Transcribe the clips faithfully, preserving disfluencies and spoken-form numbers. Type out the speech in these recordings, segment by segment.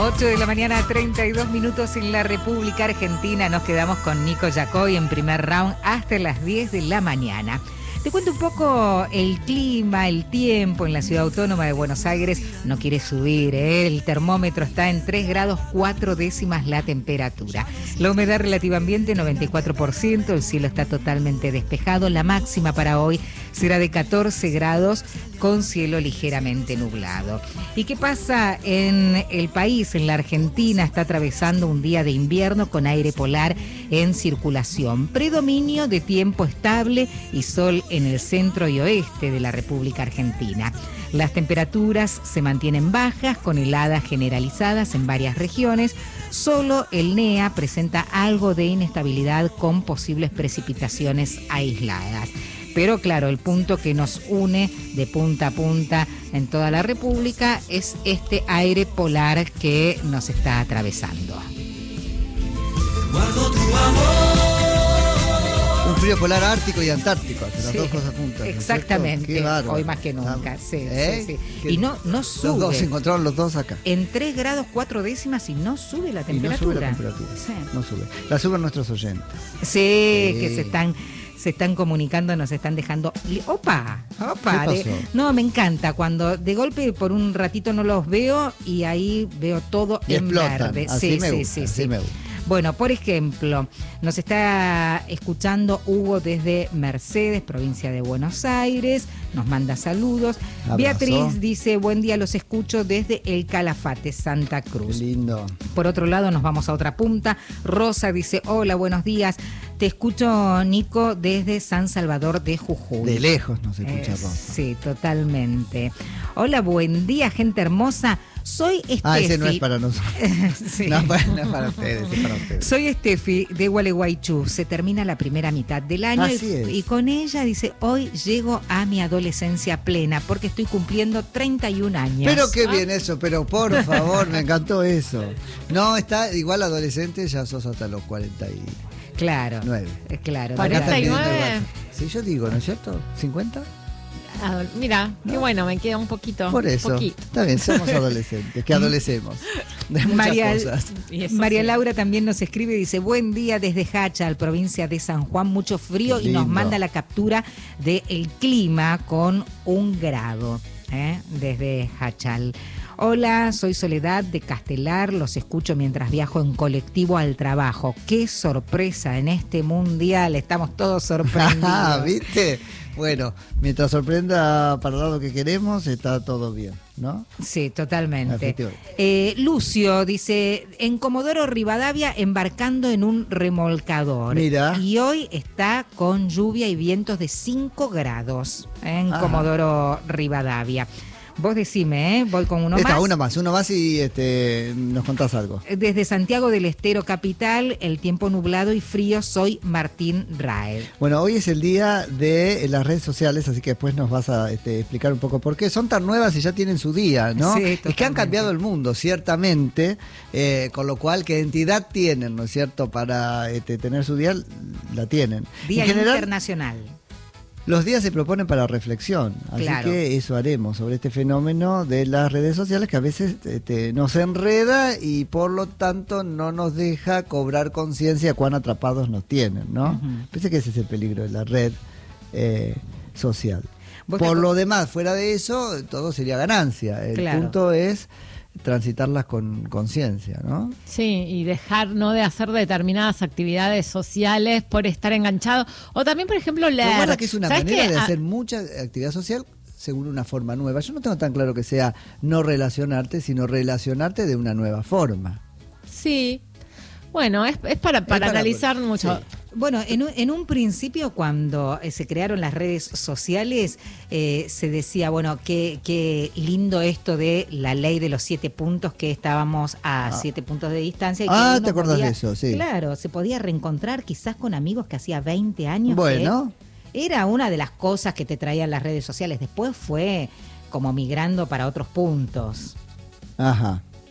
ocho de la mañana, treinta y dos minutos en la República Argentina. Nos quedamos con Nico Yacoy en primer round hasta las diez de la mañana. Te cuento un poco el clima, el tiempo en la ciudad autónoma de Buenos Aires. No quiere subir, ¿eh? El termómetro está en tres grados cuatro décimas la temperatura. La humedad relativa ambiente noventa y cuatro por ciento, el cielo está totalmente despejado. La máxima para hoy será de catorce grados con cielo ligeramente nublado. ¿Y qué pasa en el país? En la Argentina está atravesando un día de invierno con aire polar en circulación. Predominio de tiempo estable y sol en el centro y oeste de la República Argentina. Las temperaturas se mantienen bajas, con heladas generalizadas en varias regiones. Solo el N E A presenta algo de inestabilidad con posibles precipitaciones aisladas. Pero claro, el punto que nos une de punta a punta en toda la República es este aire polar que nos está atravesando. Guardo tu amor. Un frío polar ártico y antártico, las Sí, dos cosas juntas. exactamente, ¿no? hoy más que nunca. Sí, ¿Eh? sí, sí. Y no, no sube. Los dos se encontraron los dos acá. En tres grados cuatro décimas y no sube la Y no temperatura. sube la temperatura. Sí, No sube. La suben nuestros oyentes. sí, Sí. que se están... se están comunicando, nos están dejando... ¡Opa! ¡Opa! ¿Qué De- pasó? No, me encanta cuando de golpe por un ratito no los veo y ahí veo todo Y en explotan. verde. Así Sí, me sí, gusta, sí, así sí. me gusta. Bueno, por ejemplo, nos está escuchando Hugo desde Mercedes, provincia de Buenos Aires, nos manda saludos. Abrazo. Beatriz dice, buen día, los escucho desde El Calafate, Santa Qué Cruz. lindo. Por otro lado, nos vamos a otra punta. Rosa dice, hola, buenos días. Te escucho, Nico, desde San Salvador de Jujuy. De lejos nos escucha Eh, Rosa. Sí, totalmente. Hola, buen día, gente hermosa. Soy Estefi. Ah, ese no es para nosotros. Sí. No, bueno, no es para ustedes, es para ustedes. Soy Estefi de Gualeguaychú. Se termina la primera mitad del año Así y, es. y con ella dice, hoy llego a mi adolescencia plena porque estoy cumpliendo treinta y un años. Pero qué bien eso, pero por favor, me encantó eso. No, está igual adolescente, ya sos hasta los cuarenta y Claro. nueve. eh, Claro. Acá cuarenta y también nueve. igual. Sí, yo digo, ¿no es cierto? ¿cincuenta? Ah, mira, qué ¿No? bueno, me queda un poquito. Por eso. Poquito. Está bien, somos adolescentes, que adolecemos de muchas María, cosas. Y eso María sí. Laura también nos escribe y dice, buen día desde Hachal, provincia de San Juan, mucho frío, Qué y nos lindo. manda la captura del clima con un grado, ¿eh? Desde Hachal. Hola, soy Soledad de Castelar, los escucho mientras viajo en colectivo al trabajo. Qué sorpresa en este mundial, estamos todos sorprendidos. Ah, ¿viste? Bueno, mientras sorprenda para el lado que queremos, está todo bien, ¿no? Sí, totalmente. Efectivamente. Eh, Lucio dice, en Comodoro Rivadavia embarcando en un remolcador. Mira. Y hoy está con lluvia y vientos de cinco grados en Ajá. Comodoro Rivadavia. Vos decime, ¿eh? Voy con uno Esta, más. una más, uno más y este, nos contás algo. Desde Santiago del Estero Capital, el tiempo nublado y frío, soy Martín Raed. Bueno, hoy es el día de las redes sociales, así que después nos vas a este, explicar un poco por qué. Son tan nuevas y ya tienen su día, ¿no? Sí, es que han totalmente. cambiado el mundo, ciertamente, eh, con lo cual, ¿qué entidad tienen, no es cierto? Para este, tener su día, la tienen. Día en general, Internacional. los días se proponen para reflexión, así Claro. que eso haremos sobre este fenómeno de las redes sociales que a veces este, nos enreda y por lo tanto no nos deja cobrar conciencia de cuán atrapados nos tienen, ¿no? Ujú. Pensé que ese es el peligro de la red eh, social. Vos Por te- lo demás, fuera de eso, todo sería ganancia. El Claro. punto es transitarlas con conciencia, ¿no? Sí, y dejar no de hacer determinadas actividades sociales por estar enganchado. O también, por ejemplo, leer. Pero guarda que es una ¿Sabes manera qué? de Ah, hacer mucha actividad social según una forma nueva. Yo no tengo tan claro que sea no relacionarte, sino relacionarte de una nueva forma. Sí. Bueno, es, es para, para, para- analizar mucho. sí. Bueno, en un, en un principio cuando eh, se crearon las redes sociales, eh, se decía, bueno, qué, qué lindo esto de la ley de los siete puntos, que estábamos a Ah. siete puntos de distancia. Y que Ah, uno ¿te acordás podía- de eso? Sí. Claro, se podía reencontrar quizás con amigos que hacía veinte años. Bueno. que era una de las cosas que te traían las redes sociales. Después fue como migrando para otros puntos. Ajá.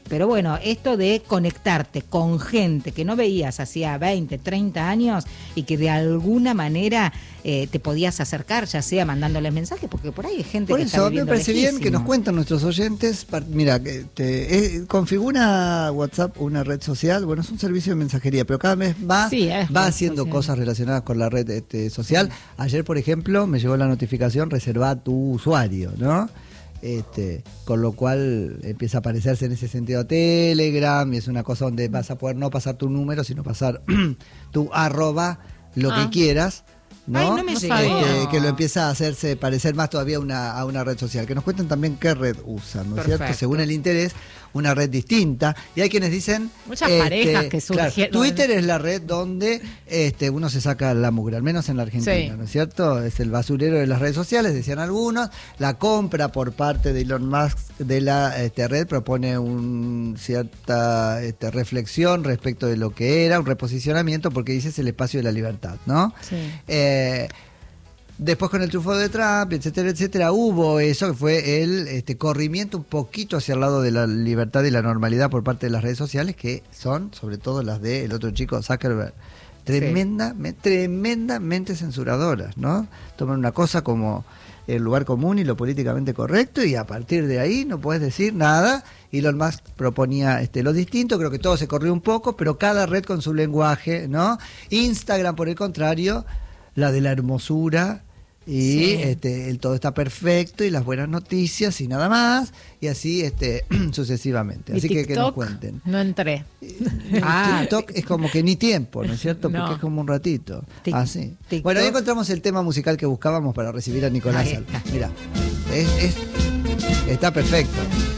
Pero bueno, esto de conectarte con gente que no veías hacía veinte, treinta años y que de alguna manera eh, te podías acercar, ya sea mandándoles mensajes, porque por ahí hay gente Por que eso, está me viviendo parece bien lejísimo. que nos cuentan nuestros oyentes. par- Mira, que te, eh, configura WhatsApp una red social. Bueno, es un servicio de mensajería, pero cada vez más Sí, es va red haciendo social. cosas relacionadas con la red este, social. Ayer, por ejemplo, me llegó la notificación, reserva tu usuario, ¿no? Este, con lo cual empieza a parecerse en ese sentido a Telegram, y es una cosa donde vas a poder no pasar tu número, sino pasar tu arroba, lo Ah. que quieras, ¿no? Ay, no me No llegó. Este, que lo empieza a hacerse parecer más todavía a una, a una red social. Que nos cuenten también qué red usan, ¿no es Perfecto. cierto? Según el interés, una red distinta. Y hay quienes dicen... Muchas parejas que claro, surgieron. Twitter es la red donde este, uno se saca la mugre, al menos en la Argentina, Sí. ¿no es cierto? Es el basurero de las redes sociales, decían algunos. La compra por parte de Elon Musk de la este, red propone una cierta este, reflexión respecto de lo que era, un reposicionamiento, porque dice es el espacio de la libertad, ¿no? Sí. Eh, Después con el triunfo de Trump, etcétera, etcétera, hubo eso que fue el este, corrimiento un poquito hacia el lado de la libertad y la normalidad por parte de las redes sociales, que son sobre todo las del otro chico Zuckerberg, tremenda, me- tremendamente censuradoras, ¿no? Toman una cosa como el lugar común y lo políticamente correcto, y a partir de ahí no puedes decir nada. Elon Musk proponía este, lo distinto, creo que todo se corrió un poco, pero cada red con su lenguaje, ¿no? Instagram, por el contrario, la de la hermosura, y Sí. este, el todo está perfecto y las buenas noticias y nada más, y así este sucesivamente. Mi Así que que nos TikTok, cuenten. no entré. Ah, TikTok es como que ni tiempo, ¿no es cierto? Porque No. es como un ratito. Tic- Así. TikTok. Bueno, ahí encontramos el tema musical que buscábamos para recibir a Nicolás Ahí Alba. está. Mira, es, es- está perfecto.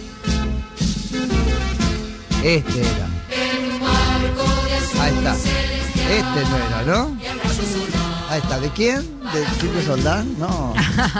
Este era. Ahí está. Este no era, ¿no? Ahí está. ¿De quién? ¿De Silvio Soldán? No.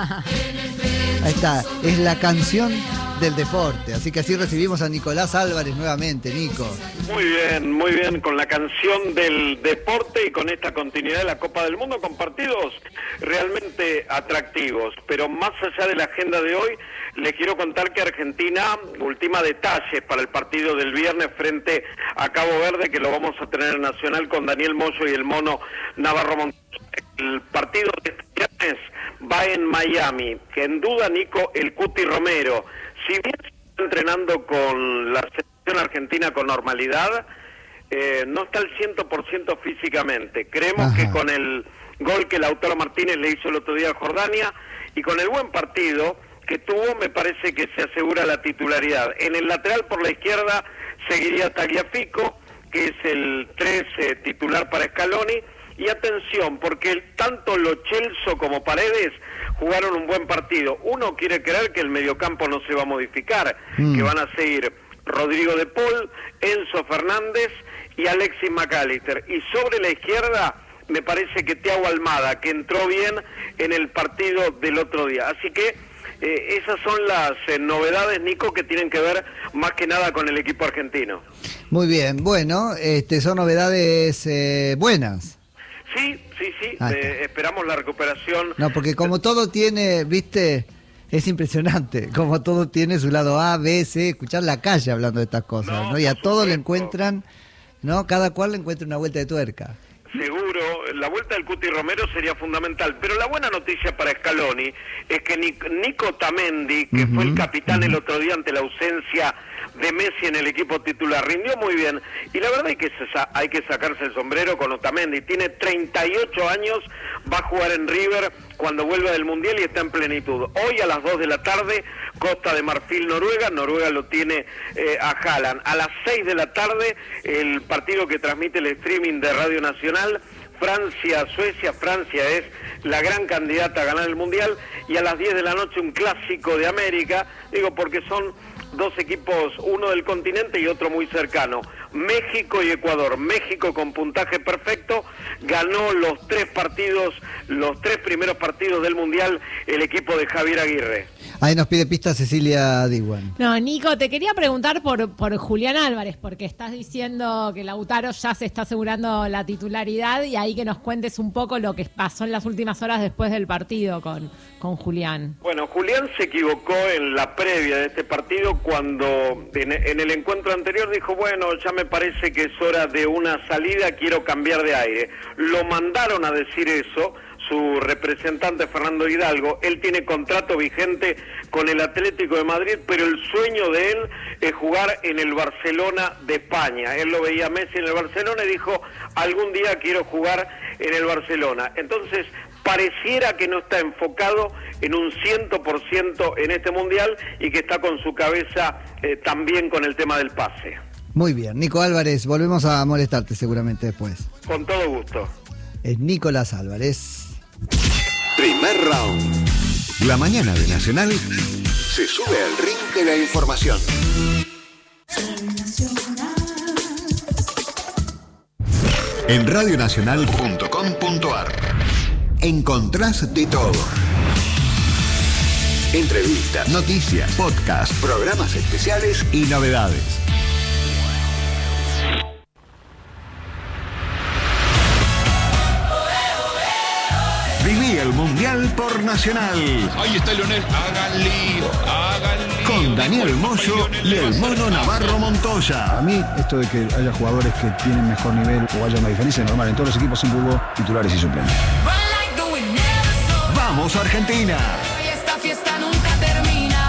Ahí está. Es la canción del deporte. Así que así recibimos a Nicolás Álvarez nuevamente, Nico. Muy bien, muy bien, con la canción del deporte y con esta continuidad de la Copa del Mundo, con partidos realmente atractivos. Pero más allá de la agenda de hoy, les quiero contar que Argentina ultima detalles para el partido del viernes frente a Cabo Verde, que lo vamos a tener en Nacional con Daniel Moyo y el Mono Navarro Montoya. El partido de este viernes va en Miami, que en duda, Nico, el Cuti Romero, si bien se está entrenando con la selección argentina con normalidad, eh, no está al cien por ciento físicamente. Creemos Ajá. que con el gol que Lautaro Martínez le hizo el otro día a Jordania y con el buen partido que tuvo, me parece que se asegura la titularidad. En el lateral por la izquierda seguiría Tagliafico, que es el trece titular para Scaloni. Y atención, porque el, tanto Lo Celso como Paredes jugaron un buen partido. Uno quiere creer que el mediocampo no se va a modificar, Mm. que van a seguir Rodrigo de Paul, Enzo Fernández y Alexis McAllister. Y sobre la izquierda, me parece que Thiago Almada, que entró bien en el partido del otro día. Así que eh, esas son las eh, novedades, Nico, que tienen que ver más que nada con el equipo argentino. Muy bien, bueno, este, son novedades eh, buenas. Sí, sí, sí, Ah, eh, está. esperamos la recuperación. No, porque como todo tiene, viste, es impresionante, como todo tiene su lado A, B, C, escuchar la calle hablando de estas cosas, ¿no? No, Y a por todo le supuesto. encuentran, ¿no? Cada cual le encuentra una vuelta de tuerca. Seguro, la vuelta del Cuti Romero sería fundamental, pero la buena noticia para Scaloni es que Nic- Nico Tamendi, que Ujú, fue el capitán ujú. el otro día ante la ausencia de Messi en el equipo titular, rindió muy bien, y la verdad hay que, sa- hay que sacarse el sombrero con Otamendi, tiene treinta y ocho años, va a jugar en River cuando vuelva del Mundial y está en plenitud. Hoy a las dos de la tarde, Costa de Marfil, Noruega, Noruega lo tiene eh, a Haaland. A las seis de la tarde, el partido que transmite el streaming de Radio Nacional, Francia-Suecia. Francia es la gran candidata a ganar el Mundial, y a las diez de la noche un clásico de América, digo porque son dos equipos, uno del continente y otro muy cercano, México y Ecuador. México con puntaje perfecto, ganó los tres partidos, los tres primeros partidos del Mundial el equipo de Javier Aguirre. Ahí nos pide pista Cecilia Diwan. No, Nico, te quería preguntar por, por Julián Álvarez, porque estás diciendo que Lautaro ya se está asegurando la titularidad, y ahí que nos cuentes un poco lo que pasó en las últimas horas después del partido con, con Julián. Bueno, Julián se equivocó en la previa de este partido cuando en, en el encuentro anterior dijo, bueno, ya me parece que es hora de una salida, quiero cambiar de aire. Lo mandaron a decir eso su representante Fernando Hidalgo. Él tiene contrato vigente con el Atlético de Madrid, pero el sueño de él es jugar en el Barcelona de España. Él lo veía a Messi en el Barcelona y dijo, algún día quiero jugar en el Barcelona. Entonces, pareciera que no está enfocado en un ciento por ciento en este Mundial y que está con su cabeza eh, también con el tema del pase. Muy bien, Nico Álvarez, volvemos a molestarte seguramente después. Con todo gusto. Es Nicolás Álvarez. Primer round. La mañana de Nacional se sube al ring de la información. En radio nacional punto com punto ar encontrás de todo. Entrevistas, noticias, podcasts, programas especiales y novedades. Viví el Mundial por Nacional. Ahí está Lionel. Hagan lío, hagan lío. Con Daniel Moyo y el Mono Navarro Montoya. A mí, esto de que haya jugadores que tienen mejor nivel o haya una diferencia es normal. En todos los equipos siempre hubo titulares y suplentes. ¡Vamos, Argentina! Esta fiesta nunca termina.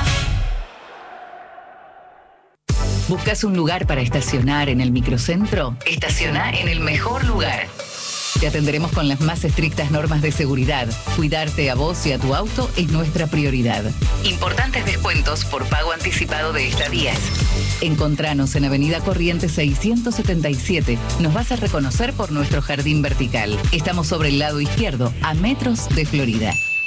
¿Buscas un lugar para estacionar en el microcentro? Estaciona en el mejor lugar. Te atenderemos con las más estrictas normas de seguridad. Cuidarte a vos y a tu auto es nuestra prioridad. Importantes descuentos por pago anticipado de estadías. Encontranos en Avenida Corrientes seiscientos setenta y siete. Nos vas a reconocer por nuestro jardín vertical. Estamos sobre el lado izquierdo, a metros de Florida.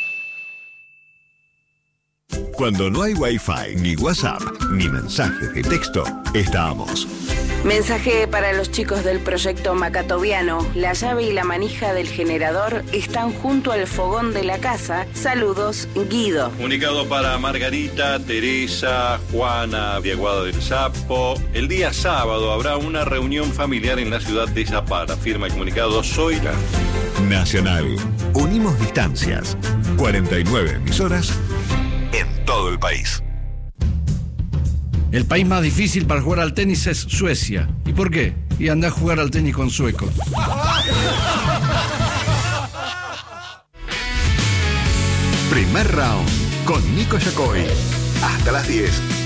Cuando no hay Wi-Fi, ni WhatsApp, ni mensajes de texto, estamos. Mensaje para los chicos del proyecto Macatoviano. La llave y la manija del generador están junto al fogón de la casa. Saludos, Guido. Comunicado para Margarita, Teresa, Juana, Diaguada del Sapo. El día sábado habrá una reunión familiar en la ciudad de Zapara. Firma el comunicado Zoila. Nacional. Unimos distancias. cuarenta y nueve emisoras en todo el país. El país más difícil para jugar al tenis es Suecia. ¿Y por qué? Y andá a jugar al tenis con suecos. Primer round con Nico Yacoy. Hasta las diez.